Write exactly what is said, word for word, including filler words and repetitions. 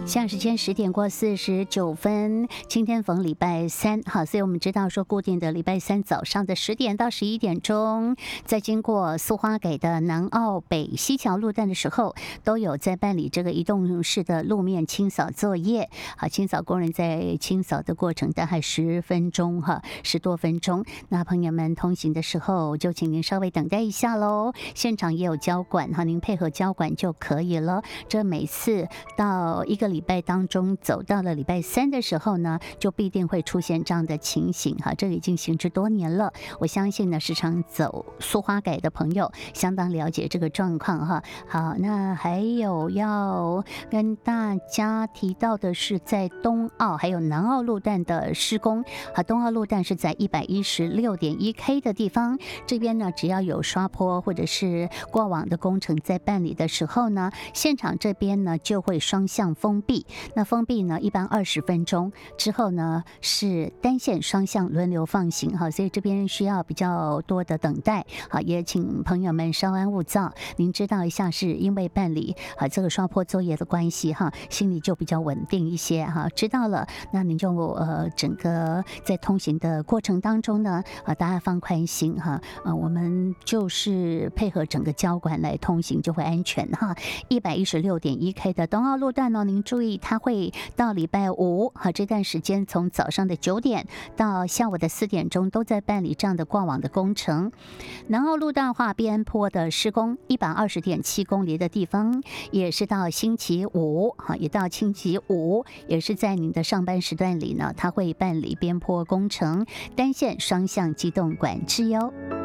现在时间十点过四十九分，今天逢礼拜三，好，所以我们知道说固定的礼拜三早上的十点到十一点钟，在经过苏花改的南澳北西桥路段的时候，都有在办理这个移动式的路面清扫作业。好，清扫工人在清扫的过程大概十分钟哈，十多分钟。那朋友们通行的时候，就请您稍微等待一下喽。现场也有交管哈，您配合交管就可以了。这每次到一个礼拜当中走到了礼拜三的时候呢，就必定会出现这样的情形哈，这已经行之多年了。我相信呢，时常走苏花改的朋友相当了解这个状况哈。好，那还有要跟大家提到的是，在东澳还有南澳路段的施工。好，东澳路段是在一百一十六点一 K 的地方，这边呢只要有刷坡或者是过往的工程在办理的时候呢，现场这边呢就会双向封闭。那封闭呢一般二十分钟之后呢是单线双向轮流放行哈，所以这边需要比较多的等待。好，也请朋友们稍安勿躁，您知道一下是因为办理啊这个刷坡作业的关系哈，心里就比较稳定一些哈。知道了，那您就呃整个在通行的过程当中呢，啊大家放宽心哈，呃我们就是配合整个交管来通行就会安全哈。一百一十六点一 K 的东澳路段呢，您注意它会到礼拜五哈这段时间，从早上的九点到下午的四点钟都在办理这样的过往的工程。南澳路段话边坡的施工一百二十点七公里的地方，也是到星期五哈，也到星期五，也是在您的上班时段里呢，它会办理边坡工程，单线双向机动管制哟。